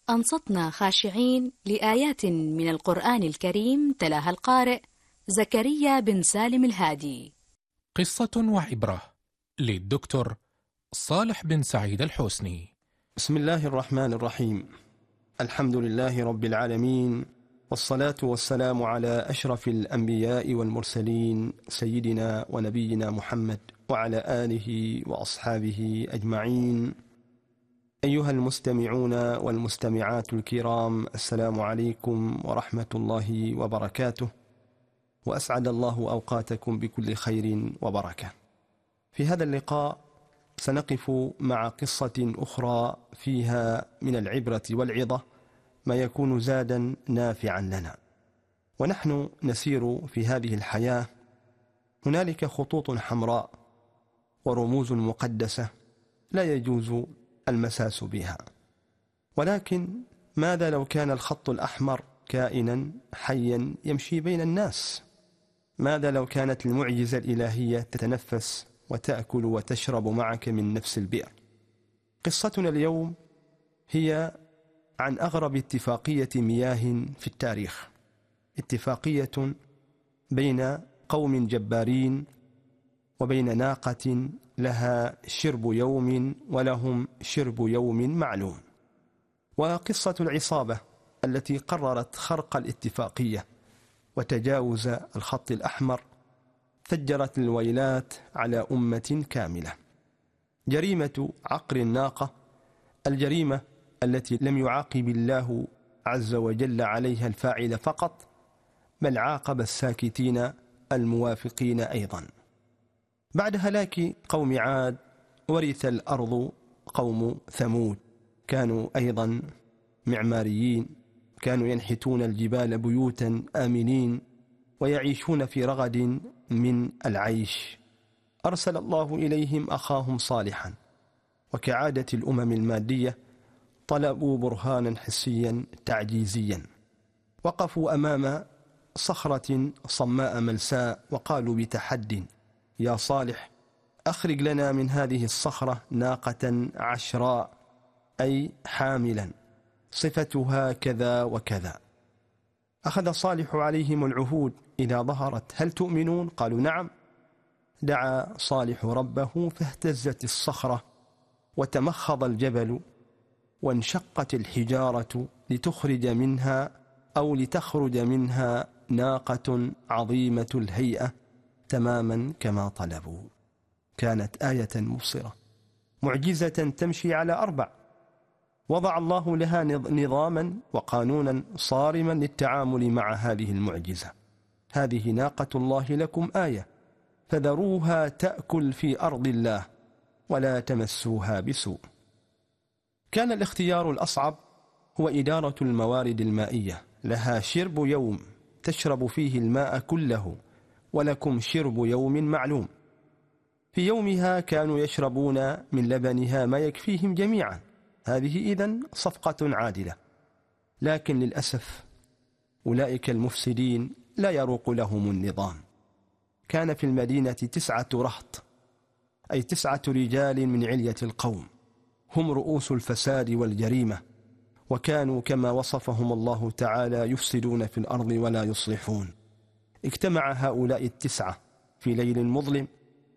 أنصتنا خاشعين لآيات من القرآن الكريم تلاها القارئ زكريا بن سالم الهادي. قصة وعبرة للدكتور صالح بن سعيد الحسني. بسم الله الرحمن الرحيم. الحمد لله رب العالمين، والصلاة والسلام على أشرف الأنبياء والمرسلين سيدنا ونبينا محمد وعلى آله وأصحابه أجمعين. أيها المستمعون والمستمعات الكرام، السلام عليكم ورحمة الله وبركاته، وأسعد الله أوقاتكم بكل خير وبركة. في هذا اللقاء سنقف مع قصة أخرى فيها من العبرة والعظة ما يكون زادا نافعا لنا. ونحن نسير في هذه الحياة هنالك خطوط حمراء ورموز مقدسة لا يجوز المساس بها، ولكن ماذا لو كان الخط الأحمر كائنا حيا يمشي بين الناس؟ ماذا لو كانت المعجزة الإلهية تتنفس وتأكل وتشرب معك من نفس البئر؟ قصتنا اليوم هي عن أغرب اتفاقية مياه في التاريخ، اتفاقية بين قوم جبارين وبين ناقة لها شرب يوم ولهم شرب يوم معلوم. وقصة العصابة التي قررت خرق الاتفاقية وتجاوز الخط الأحمر فجرت الويلات على أمة كاملة. جريمة عقر الناقة، الجريمة التي لم يعاقب الله عز وجل عليها الفاعل فقط، بل عاقب الساكتين الموافقين أيضا. بعد هلاك قوم عاد ورث الأرض قوم ثمود، كانوا أيضا معماريين، كانوا ينحتون الجبال بيوتا آمنين ويعيشون في رغد من العيش. أرسل الله إليهم أخاهم صالحا، وكعادة الأمم المادية طلبوا برهانا حسيا تعجيزيا. وقفوا أمام صخرة صماء ملساء وقالوا بتحد: يا صالح، أخرج لنا من هذه الصخرة ناقة عشراء، أي حاملا، صفتها كذا وكذا. أخذ صالح عليهم العهود: إذا ظهرت هل تؤمنون؟ قالوا نعم. دعا صالح ربه فاهتزت الصخرة وتمخض الجبل وانشقت الحجارة لتخرج منها ناقة عظيمة الهيئة تماما كما طلبوا. كانت آية مبصرة، معجزة تمشي على أربع. وضع الله لها نظاما وقانونا صارما للتعامل مع هذه المعجزة. هذه ناقة الله لكم آية، فذروها تأكل في أرض الله ولا تمسوها بسوء. كان الاختيار الأصعب هو إدارة الموارد المائية، لها شرب يوم تشرب فيه الماء كله، ولكم شرب يوم معلوم. في يومها كانوا يشربون من لبنها ما يكفيهم جميعا. هذه إذن صفقة عادلة. لكن للأسف أولئك المفسدين لا يروق لهم النظام. كان في المدينة 9 رهط، أي 9 رجال من علية القوم، هم رؤوس الفساد والجريمة، وكانوا كما وصفهم الله تعالى يفسدون في الأرض ولا يصلحون. اجتمع هؤلاء 9 في ليل مظلم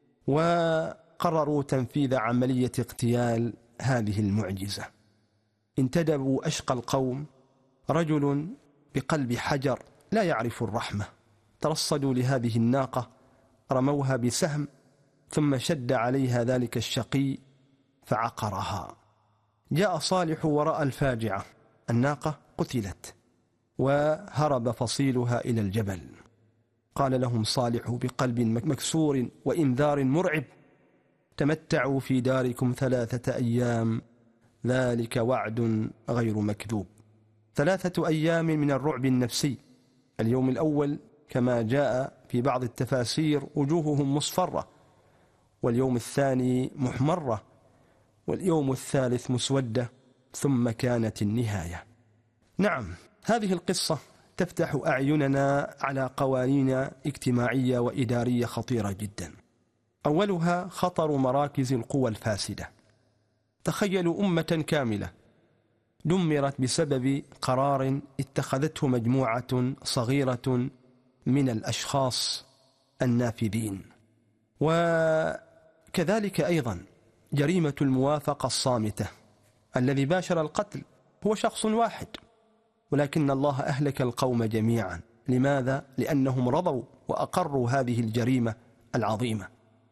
وقرروا تنفيذ عملية اغتيال هذه المعجزة. انتدبوا أشقى القوم، رجل بقلب حجر لا يعرف الرحمة. ترصدوا لهذه الناقة، رموها بسهم، ثم شد عليها ذلك الشقي فعقرها. جاء صالح ورأى الفاجعة، الناقة قتلت وهرب فصيلها إلى الجبل. قال لهم صالح بقلب مكسور وإنذار مرعب: تمتعوا في داركم 3 أيام، ذلك وعد غير مكذوب. 3 أيام من الرعب النفسي. اليوم الأول كما جاء في بعض التفاسير وجوههم مصفرة، واليوم الثاني محمرة، واليوم الثالث مسودة، ثم كانت النهاية. نعم، هذه القصة تفتح أعيننا على قوانين اجتماعية وإدارية خطيرة جدا. أولها خطر مراكز القوى الفاسدة. تخيلوا أمة كاملة دمرت بسبب قرار اتخذته مجموعة صغيرة من الأشخاص النافذين. وكذلك أيضا جريمة الموافقة الصامتة، الذي باشر القتل هو شخص واحد، ولكن الله أهلك القوم جميعا. لماذا؟ لأنهم رضوا وأقروا هذه الجريمة العظيمة.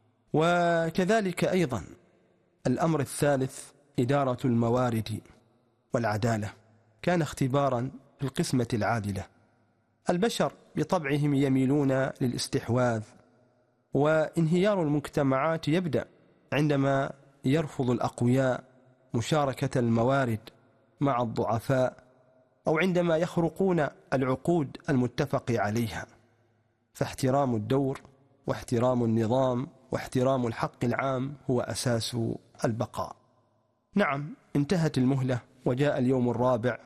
وكذلك أيضا الأمر الثالث إدارة الموارد والعدالة، كان اختبارا في القسمة العادلة. البشر بطبعهم يميلون للاستحواذ، وانهيار المجتمعات يبدأ عندما يرفض الأقوياء مشاركة الموارد مع الضعفاء، أو عندما يخرقون العقود المتفق عليها. فاحترام الدور واحترام النظام واحترام الحق العام هو أساس البقاء. نعم، انتهت المهلة وجاء اليوم الرابع،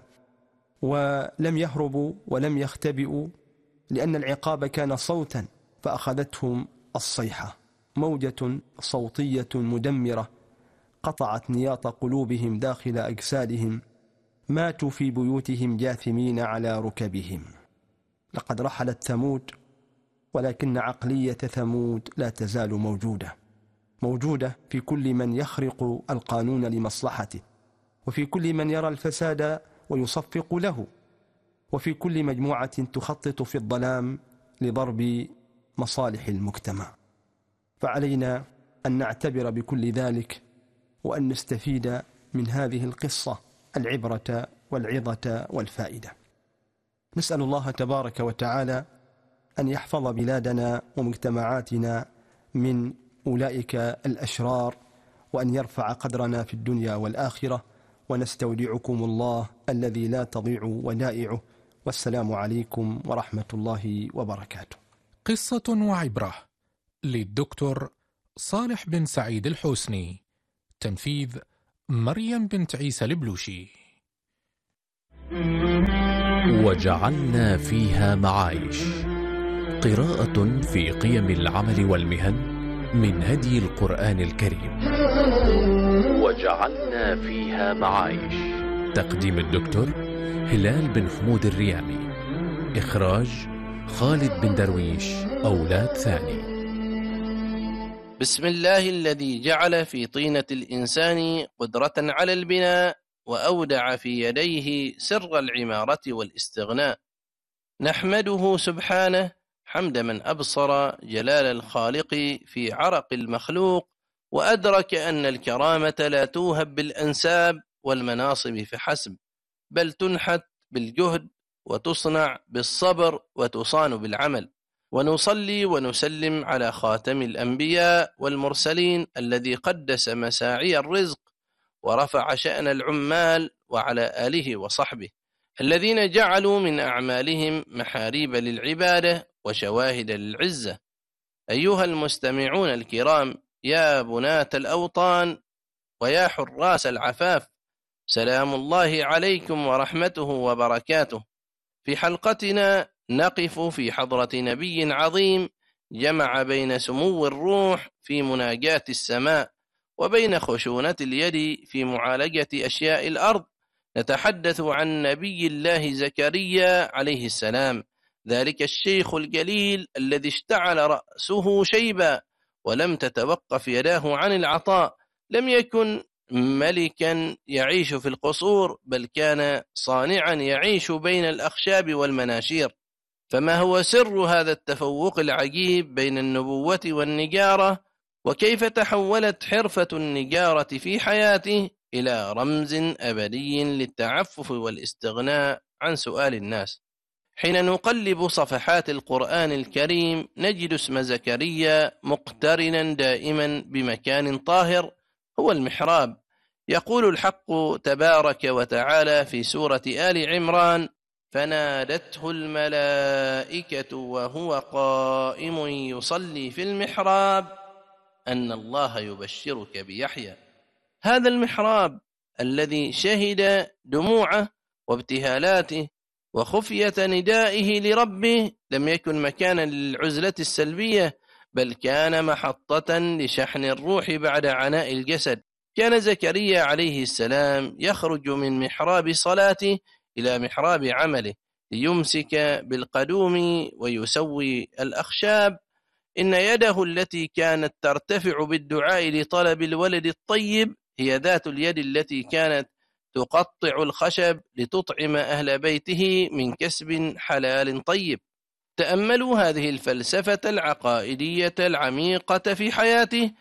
ولم يهربوا ولم يختبئوا، لأن العقاب كان صوتا فأخذتهم الصيحة، موجة صوتية مدمرة قطعت نياط قلوبهم داخل أجسادهم، ماتوا في بيوتهم جاثمين على ركبهم. لقد رحلت ثمود، ولكن عقلية ثمود لا تزال موجودة في كل من يخرق القانون لمصلحته، وفي كل من يرى الفساد ويصفق له، وفي كل مجموعة تخطط في الظلام لضرب مصالح المجتمع. فعلينا أن نعتبر بكل ذلك، وأن نستفيد من هذه القصة العبرة والعظة والفائدة. نسأل الله تبارك وتعالى أن يحفظ بلادنا ومجتمعاتنا من أولئك الأشرار، وأن يرفع قدرنا في الدنيا والآخرة، ونستودعكم الله الذي لا تضيع ودائعه، والسلام عليكم ورحمة الله وبركاته. قصة وعبرة للدكتور صالح بن سعيد الحوسني، تنفيذ مريم بنت عيسى البلوشي. وجعلنا فيها معايش، قراءة في قيم العمل والمهن من هدي القرآن الكريم. وجعلنا فيها معايش، تقديم الدكتور هلال بن حمود الريامي، إخراج خالد بن درويش، أولاد ثاني. بسم الله الذي جعل في طينة الإنسان قدرة على البناء، وأودع في يديه سر العمارة والاستغناء. نحمده سبحانه حمد من أبصر جلال الخالق في عرق المخلوق، وأدرك أن الكرامة لا توهب بالأنساب والمناصب فحسب، بل تنحت بالجهد وتصنع بالصبر وتصان بالعمل. ونصلي ونسلم على خاتم الأنبياء والمرسلين الذي قدس مساعي الرزق ورفع شأن العمال، وعلى آله وصحبه الذين جعلوا من أعمالهم محاريب للعبادة وشواهد للعزة. أيها المستمعون الكرام، يا بناة الأوطان ويا حراس العفاف، سلام الله عليكم ورحمته وبركاته. في حلقتنا نقف في حضرة نبي عظيم جمع بين سمو الروح في مناجاة السماء وبين خشونة اليد في معالجة أشياء الأرض. نتحدث عن نبي الله زكريا عليه السلام، ذلك الشيخ الجليل الذي اشتعل رأسه شيبا ولم تتوقف يداه عن العطاء. لم يكن ملكا يعيش في القصور، بل كان صانعا يعيش بين الأخشاب والمناشير. فما هو سر هذا التفوق العجيب بين النبوة والنجارة؟ وكيف تحولت حرفة النجارة في حياته إلى رمز أبدي للتعفف والاستغناء عن سؤال الناس؟ حين نقلب صفحات القرآن الكريم نجد اسم زكريا مقترنا دائما بمكان طاهر هو المحراب. يقول الحق تبارك وتعالى في سورة آل عمران: فنادته الملائكة وهو قائم يصلي في المحراب أن الله يبشرك بيحيى. هذا المحراب الذي شهد دموعه وابتهالاته وخفية ندائه لربه لم يكن مكانا للعزلة السلبية، بل كان محطة لشحن الروح بعد عناء الجسد. كان زكريا عليه السلام يخرج من محراب صلاته إلى محراب عمله ليمسك بالقدوم ويسوي الأخشاب. إن يده التي كانت ترتفع بالدعاء لطلب الولد الطيب هي ذات اليد التي كانت تقطع الخشب لتطعم أهل بيته من كسب حلال طيب. تأملوا هذه الفلسفة العقائدية العميقة في حياته.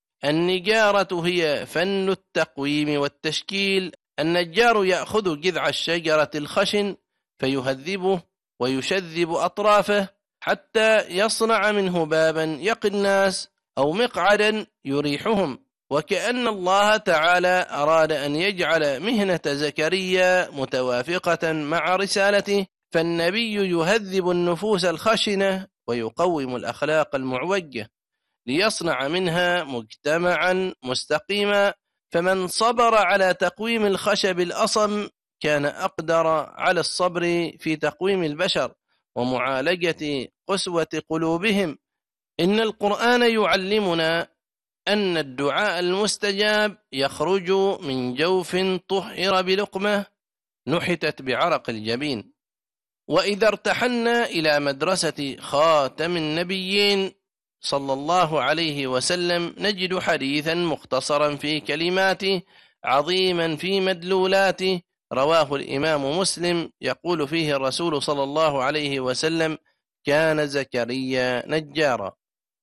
النجارة هي فن التقويم والتشكيل. النجار يأخذ جذع الشجرة الخشن فيهذبه ويشذب أطرافه حتى يصنع منه بابا يقي الناس أو مقعدا يريحهم. وكأن الله تعالى أراد أن يجعل مهنة زكريا متوافقة مع رسالته، فالنبي يهذب النفوس الخشنة ويقوم الأخلاق المعوجة ليصنع منها مجتمعا مستقيما. فمن صبر على تقويم الخشب الأصم كان أقدر على الصبر في تقويم البشر ومعالجة قسوة قلوبهم. إن القرآن يعلمنا أن الدعاء المستجاب يخرج من جوف طهر بلقمة نحتت بعرق الجبين. وإذا ارتحلنا إلى مدرسة خاتم النبيين صلى الله عليه وسلم نجد حديثا مختصرا في كلماته عظيما في مدلولاته، رواه الإمام مسلم، يقول فيه الرسول صلى الله عليه وسلم: كان زكريا نجارا.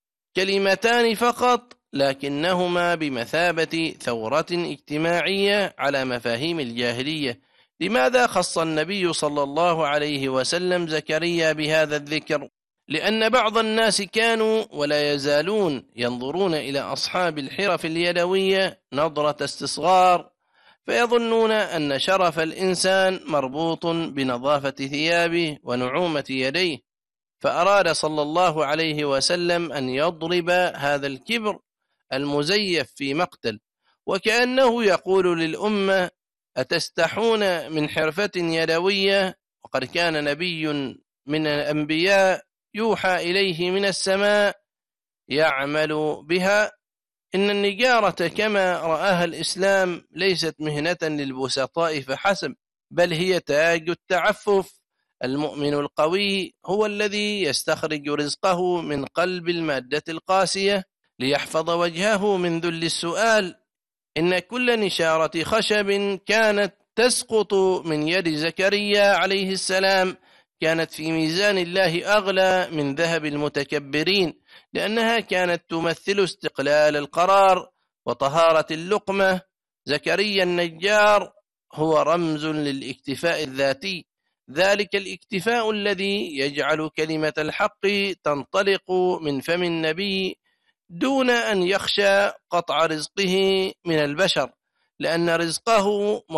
كلمتان فقط لكنهما بمثابة ثورة اجتماعية على مفاهيم الجاهلية. لماذا خص النبي صلى الله عليه وسلم زكريا بهذا الذكر؟ لأن بعض الناس كانوا ولا يزالون ينظرون إلى أصحاب الحرف اليدوية نظرة استصغار، فيظنون أن شرف الإنسان مربوط بنظافة ثيابه ونعومة يديه، فأراد صلى الله عليه وسلم أن يضرب هذا الكبر المزيف في مقتل، وكأنه يقول للأمة: أتستحون من حرفة يدوية وقد كان نبي من الأنبياء يوحى إليه من السماء يعمل بها. إن النجارة كما رآها الإسلام ليست مهنة للبسطاء فحسب، بل هي تاج التعفف. المؤمن القوي هو الذي يستخرج رزقه من قلب المادة القاسية ليحفظ وجهه من ذل السؤال. إن كل نشارة خشب كانت تسقط من يد زكريا عليه السلام كانت في ميزان الله أغلى من ذهب المتكبرين، لأنها كانت تمثل استقلال القرار وطهارة اللقمة. زكريا النجار هو رمز للاكتفاء الذاتي، ذلك الاكتفاء الذي يجعل كلمة الحق تنطلق من فم النبي دون أن يخشى قطع رزقه من البشر، لأن رزقه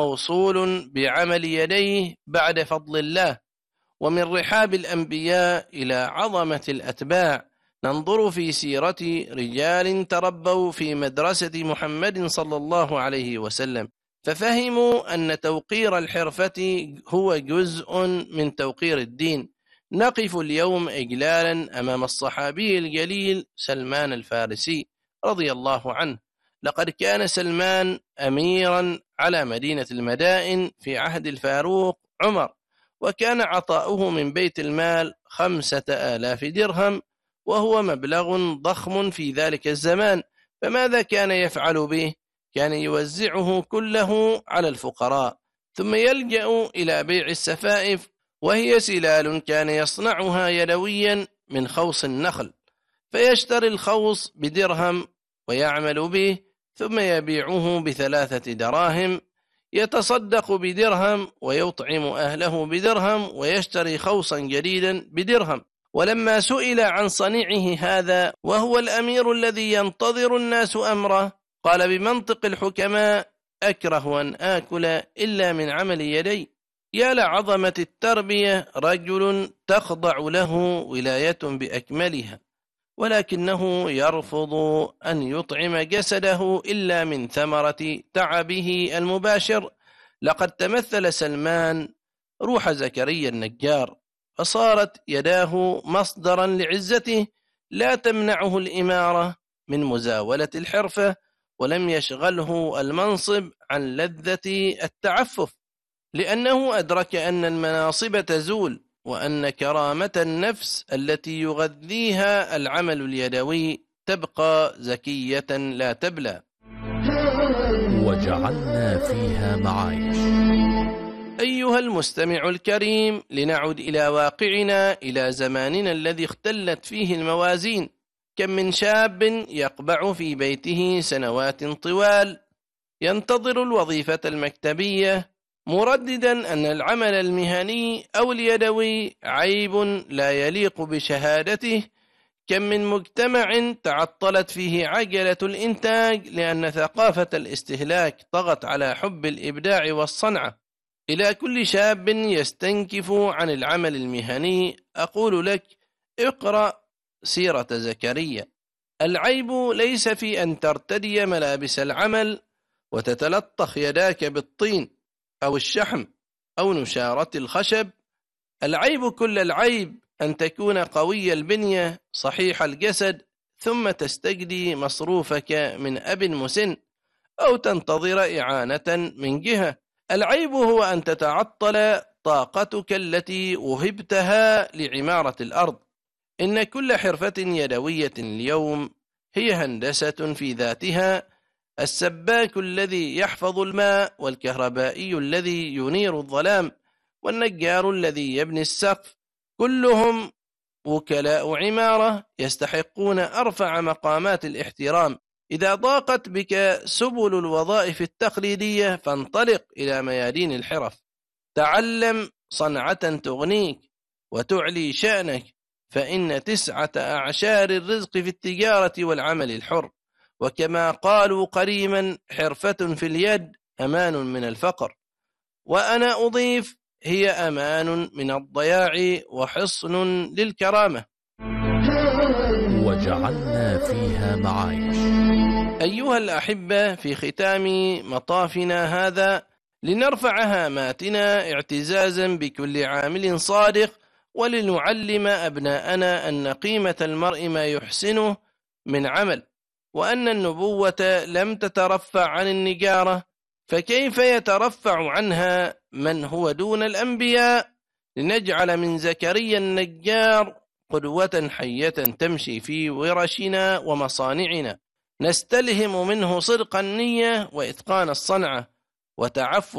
موصول بعمل يديه بعد فضل الله. ومن رحاب الأنبياء إلى عظمة الأتباع ننظر في سيرة رجال تربوا في مدرسة محمد صلى الله عليه وسلم، ففهموا أن توقير الحرفة هو جزء من توقير الدين. نقف اليوم إجلالا أمام الصحابي الجليل سلمان الفارسي رضي الله عنه. لقد كان سلمان أميرا على مدينة المدائن في عهد الفاروق عمر، وكان عطاؤه من بيت المال 5000 درهم، وهو مبلغ ضخم في ذلك الزمان. فماذا كان يفعل به؟ كان يوزعه كله على الفقراء، ثم يلجأ إلى بيع السفائف، وهي سلال كان يصنعها يدويا من خوص النخل، فيشتري الخوص بدرهم ويعمل به، ثم يبيعه ب3 دراهم، يتصدق بدرهم ويطعم أهله بدرهم، ويشتري خوصا جديدا بدرهم. ولما سئل عن صنيعه هذا وهو الأمير الذي ينتظر الناس أمره، قال بمنطق الحكماء: أكره أن آكل إلا من عمل يدي. يا لعظمة التربية، رجل تخضع له ولاية بأكملها، ولكنه يرفض أن يطعم جسده إلا من ثمرة تعبه المباشر. لقد تمثل سلمان روح زكريا النجار، فصارت يداه مصدرا لعزته لا تمنعه الإمارة من مزاولة الحرفة ولم يشغله المنصب عن لذة التعفف، لأنه أدرك أن المناصب تزول، وأن كرامة النفس التي يغذيها العمل اليدوي تبقى زكية لا تبلى. وجعلنا فيها معايش. أيها المستمع الكريم، لنعد إلى واقعنا، إلى زماننا الذي اختلت فيه الموازين. كم من شاب يقبع في بيته سنوات طوال ينتظر الوظيفة المكتبية، مرددا أن العمل المهني أو اليدوي عيب لا يليق بشهادته. كم من مجتمع تعطلت فيه عجلة الإنتاج لأن ثقافة الاستهلاك طغت على حب الإبداع والصنعة. إلى كل شاب يستنكف عن العمل المهني أقول لك: اقرأ سيرة زكريا. العيب ليس في أن ترتدي ملابس العمل وتتلطخ يداك بالطين أو الشحم أو نشارة الخشب. العيب كل العيب أن تكون قوي البنية صحيح الجسد ثم تستجدي مصروفك من أب مسن أو تنتظر إعانة من جهة. العيب هو أن تتعطل طاقتك التي وهبتها لعمارة الأرض. إن كل حرفة يدوية اليوم هي هندسة في ذاتها. السباك الذي يحفظ الماء، والكهربائي الذي ينير الظلام، والنجار الذي يبني السقف، كلهم وكلاء عمارة يستحقون أرفع مقامات الاحترام. إذا ضاقت بك سبل الوظائف التقليدية فانطلق إلى ميادين الحرف. تعلم صنعة تغنيك وتعلي شأنك، فإن 9 أعشار الرزق في التجارة والعمل الحر. وكما قالوا قريما: حرفة في اليد أمان من الفقر. وأنا أضيف: هي أمان من الضياع وحصن للكرامة. وجعلنا فيها معايش. أيها الأحبة، في ختام مطافنا هذا لنرفع هاماتنا اعتزازا بكل عامل صادق، ولنعلم أبناءنا أن قيمة المرء ما يحسنه من عمل، وأن النبوة لم تترفع عن النجارة، فكيف يترفع عنها من هو دون الأنبياء؟ لنجعل من زكريا النجار قدوة حية تمشي في ورشنا ومصانعنا، نستلهم منه صدق النية وإتقان الصنعة وتعفف